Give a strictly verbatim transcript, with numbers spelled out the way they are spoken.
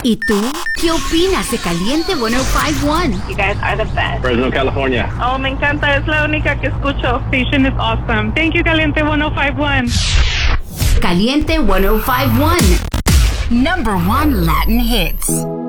¿Y tú? ¿Qué opinas de Caliente ciento cincuenta y uno? You guys are the best. Fresno, California. Oh, me encanta. Es la única que escucho. Station is awesome. Thank you, Caliente ciento cincuenta y uno. Caliente ciento cincuenta y uno. Number one Latin hits.